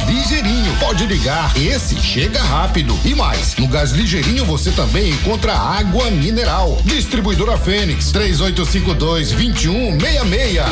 Ligeirinho. Pode ligar, esse chega rápido. E mais, no Gás Ligeirinho você também encontra água mineral. Distribuidora Fênix, 3852-2166.